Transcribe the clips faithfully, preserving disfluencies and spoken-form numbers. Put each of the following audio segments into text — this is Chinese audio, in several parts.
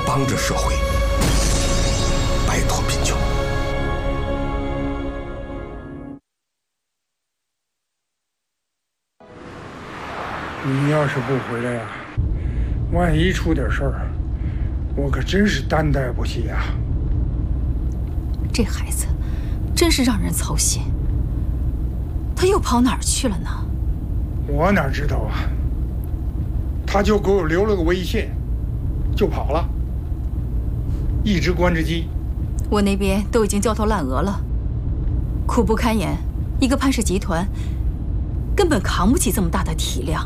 帮着社会摆脱贫穷。 你要是不回来呀，万一出点事儿，我可真是担待不起呀。 这孩子真是让人操心。他又跑哪儿去了呢？ 我哪知道啊？他就给我留了个微信，就跑了，一直关着机。 我那边都已经焦头烂额了，苦不堪言。一个潘氏集团根本扛不起这么大的体量，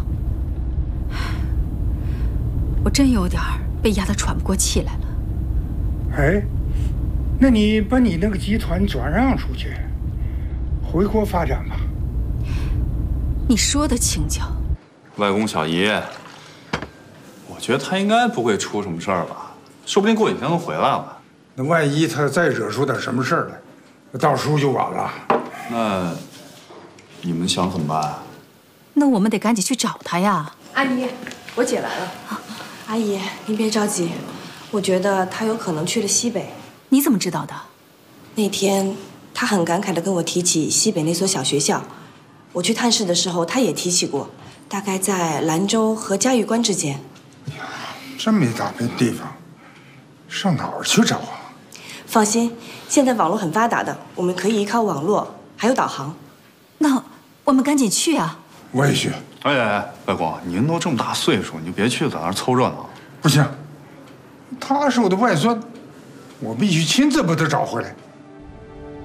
我真有点被压得喘不过气来了。 哎，那你把你那个集团转让出去，回国发展吧。 你说的轻巧。 外公小姨，我觉得他应该不会出什么事儿吧？说不定过几天就回来了。 那万一他再惹出点什么事儿来，到时候就完了。 那你们想怎么办啊？ 那我们得赶紧去找他呀。 阿姨，我姐来了。阿姨，您别着急，我觉得他有可能去了西北。 你怎么知道的？ 那天他很感慨地跟我提起西北那所小学校，我去探视的时候他也提起过，大概在兰州和嘉峪关之间。 呀，这么一大片地方，上哪儿去找啊？ 放心，现在网络很发达的，我们可以依靠网络，还有导航。 那我们赶紧去啊！ 我也去。 哎哎哎，外公，您都这么大岁数，你就别去在那儿凑热闹。 不行，他是我的外孙，我必须亲自把他找回来。